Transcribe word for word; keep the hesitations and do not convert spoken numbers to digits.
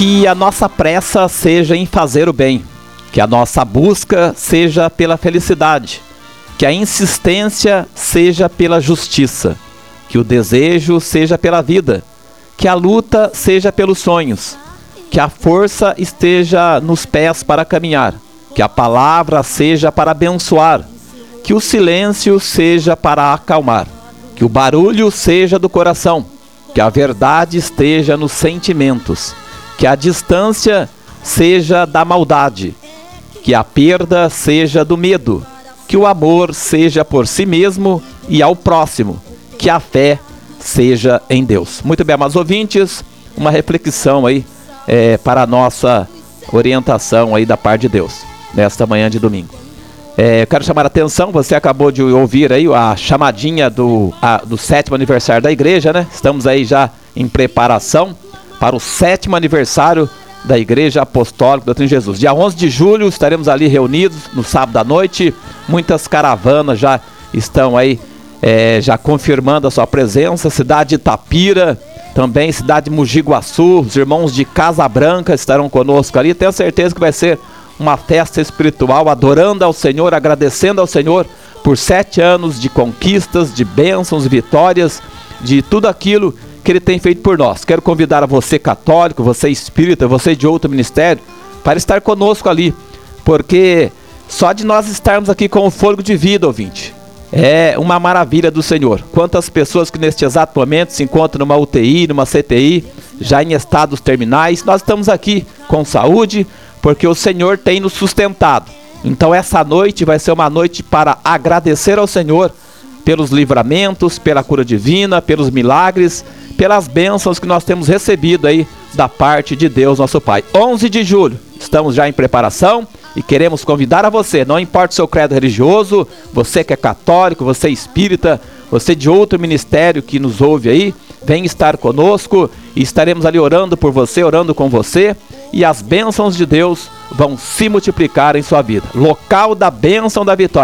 que a nossa pressa seja em fazer o bem, que a nossa busca seja pela felicidade, que a insistência seja pela justiça, que o desejo seja pela vida, que a luta seja pelos sonhos, que a força esteja nos pés para caminhar, que a palavra seja para abençoar, que o silêncio seja para acalmar, que o barulho seja do coração, que a verdade esteja nos sentimentos, que a distância seja da maldade, que a perda seja do medo, que o amor seja por si mesmo e ao próximo, que a fé seja em Deus. Muito bem, amados ouvintes, uma reflexão aí é, para a nossa orientação aí da parte de Deus, nesta manhã de domingo. É, eu quero chamar a atenção, você acabou de ouvir aí a chamadinha do, a, do sétimo aniversário da igreja, né? Estamos aí já em preparação para o sétimo aniversário da Igreja Apostólica do Doutrina de Jesus. Dia onze de julho estaremos ali reunidos no sábado à noite. Muitas caravanas já estão aí é, já confirmando a sua presença. Cidade de Itapira, também cidade de Mogi Guaçu, os irmãos de Casa Branca estarão conosco ali. Tenho certeza que vai ser uma festa espiritual, adorando ao Senhor, agradecendo ao Senhor por sete anos de conquistas, de bênçãos, vitórias, de tudo aquilo que Ele tem feito por nós. Quero convidar a você católico, você espírita, você de outro ministério, para estar conosco ali, porque só de nós estarmos aqui com o fôlego de vida, ouvinte, é uma maravilha do Senhor. Quantas pessoas que neste exato momento se encontram numa U T I, numa C T I, já em estados terminais, nós estamos aqui com saúde, porque o Senhor tem nos sustentado. Então essa noite vai ser uma noite para agradecer ao Senhor pelos livramentos, pela cura divina, pelos milagres, pelas bênçãos que nós temos recebido aí da parte de Deus, nosso Pai. onze de julho, estamos já em preparação e queremos convidar a você, não importa o seu credo religioso, você que é católico, você é espírita, você de outro ministério que nos ouve aí, vem estar conosco e estaremos ali orando por você, orando com você, e as bênçãos de Deus vão se multiplicar em sua vida. Local da bênção da vitória.